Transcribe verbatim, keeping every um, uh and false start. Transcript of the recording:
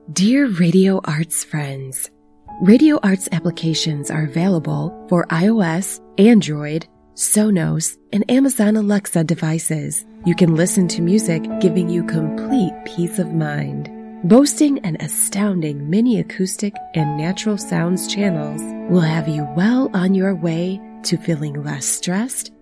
Dear Radio Arts friends, Radio Arts applications are available for iOS, Android, Sonos, and Amazon Alexa devices. You can listen to music, giving you complete peace of mind. Boasting an astounding mini acoustic and natural sounds channels will have you well on your way to feeling less stressed